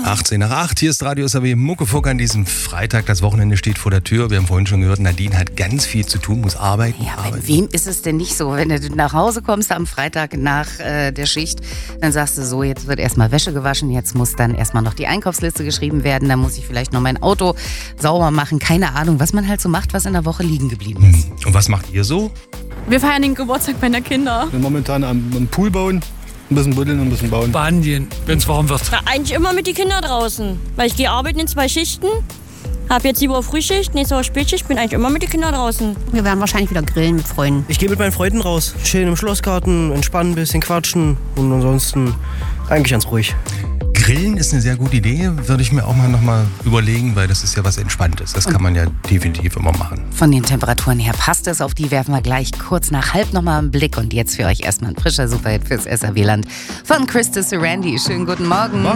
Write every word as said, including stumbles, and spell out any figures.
achtzehn nach acht, hier ist Radio S R W Muckefuck an diesem Freitag. Das Wochenende steht vor der Tür. Wir haben vorhin schon gehört, Nadine hat ganz viel zu tun, muss arbeiten. Ja, arbeiten. bei wem ist es denn nicht so? Wenn du nach Hause kommst am Freitag nach äh, der Schicht, dann sagst du so, jetzt wird erstmal Wäsche gewaschen, jetzt muss dann erstmal noch die Einkaufsliste geschrieben werden, dann muss ich vielleicht noch mein Auto sauber machen. Keine Ahnung, was man halt so macht, was in der Woche liegen geblieben ist. Und was macht ihr so? Wir feiern den Geburtstag meiner Kinder. Wir sind momentan am, am Pool bauen. Ein bisschen buddeln und ein bisschen bauen. Baden gehen, wenn es warm wird. Na, eigentlich immer mit den Kindern draußen. Weil ich gehe arbeiten in zwei Schichten. Hab jetzt die Woche Frühschicht, nächste Woche Spätschicht. Bin eigentlich immer mit den Kindern draußen. Wir werden wahrscheinlich wieder grillen mit Freunden. Ich gehe mit meinen Freunden raus. Schön im Schlossgarten, entspannen, ein bisschen quatschen. Und ansonsten eigentlich ganz ruhig. Grillen ist eine sehr gute Idee, würde ich mir auch mal noch mal überlegen, weil das ist ja was Entspanntes. Das kann man ja definitiv immer machen. Von den Temperaturen her passt es. Auf die werfen wir gleich kurz nach halb nochmal einen Blick. Und jetzt für euch erstmal ein frischer Superhit fürs S R W-Land von Christus Randy. Schönen guten Morgen. Morgen.